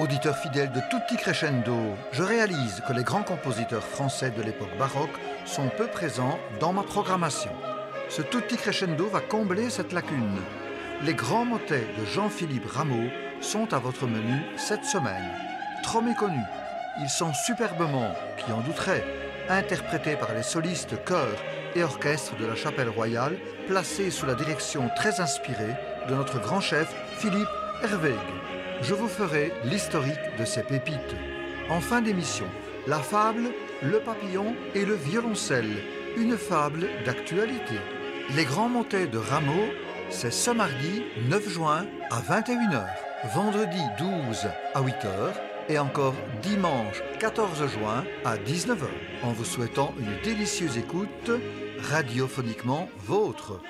Auditeur fidèle de Tutti Crescendo, je réalise que les grands compositeurs français de l'époque baroque sont peu présents dans ma programmation. Ce Tutti Crescendo va combler cette lacune. Les grands motets de Jean-Philippe Rameau sont à votre menu cette semaine. Trop méconnus, ils sont superbement, qui en douterait, interprétés par les solistes, chœurs et orchestres de la Chapelle Royale, placés sous la direction très inspirée de notre grand chef Philippe Hervégue. Je vous ferai l'historique de ces pépites. En fin d'émission, la fable, le papillon et le violoncelle, une fable d'actualité. Les grands motets de Rameau, c'est ce mardi 9 juin à 21h, vendredi 12 à 8h et encore dimanche 14 juin à 19h. En vous souhaitant une délicieuse écoute, radiophoniquement vôtre.